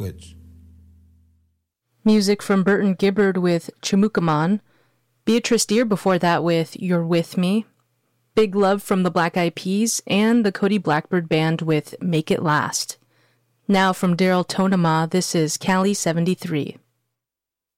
language. Music from Burton Gibbard with Chimukaman. Beatrice Deer before that with You're With Me. Big Love from the Black Eyed Peas, and the Cody Blackbird Band with Make It Last. Now from Daryl Tonema, this is Cali 73.